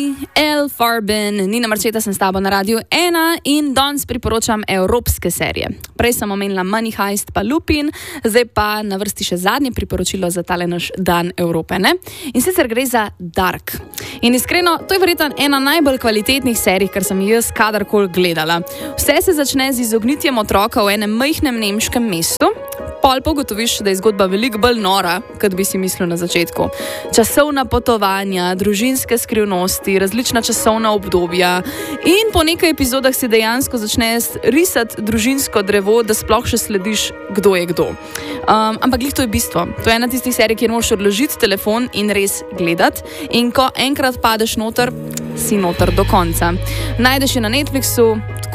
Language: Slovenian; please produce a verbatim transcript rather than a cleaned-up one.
Pozdravljeni, El Farben, Nina Marčeta sem s tabo na Radiu ena in danes priporočam evropske serije. Prej sem omenila Money Heist pa Lupin, zdaj pa na vrsti še zadnje priporočilo za tale naš dan Evrope, ne? In sicer gre za Dark. In iskreno, to je verjetno ena najbolj kvalitetnih serij, kar sem jaz kadarkoli gledala. Vse se začne z izognitjem otroka v enem majhnem nemškem mestu, pol pa ugotoviš, da je zgodba veliko bolj nora, kot bi si mislil na začetku. Časovna potovanja, družinske skrivnosti, različna časovna obdobja in po nekaj epizodah si dejansko začneš risati družinsko drevo, da sploh še slediš, kdo je kdo. Um, ampak glih to je bistvo. To je ena tistih serij, kjer moraš odložiti telefon in res gledati. In ko enkrat padeš noter, si noter do konca. Najdeš je na Netflixu,